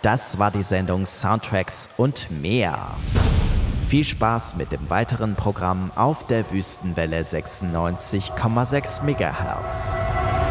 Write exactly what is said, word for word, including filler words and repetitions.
Das war die Sendung Soundtracks und mehr. Viel Spaß mit dem weiteren Programm auf der Wüstenwelle sechsundneunzig Komma sechs Megahertz.